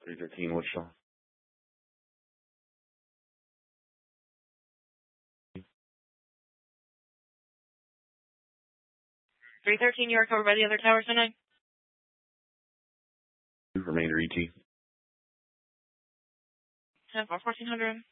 313 Wichita. 313, you are covered by the other towers tonight. Remainder ET. 10-4, 1400.